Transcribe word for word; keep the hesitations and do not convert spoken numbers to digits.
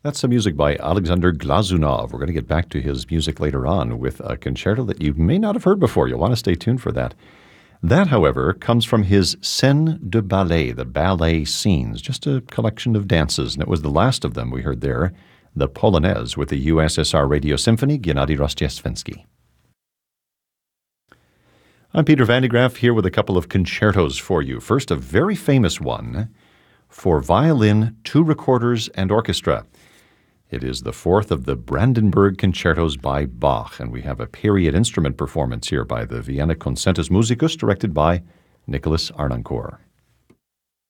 That's some music by Alexander Glazunov. We're going to get back to his music later on with a concerto that you may not have heard before. You'll want to stay tuned for that. That, however, comes from his Scènes de Ballet, the ballet scenes, just a collection of dances, and it was the last of them we heard there, the Polonaise with the U S S R Radio Symphony, Gennady Rostiesvensky. I'm Peter Van de Graaff here with a couple of concertos for you. First, a very famous one for violin, two recorders, and orchestra. It is the fourth of the Brandenburg Concertos by Bach, and we have a period instrument performance here by the Vienna Concertus Musicus, directed by Nicholas Arnoncourt.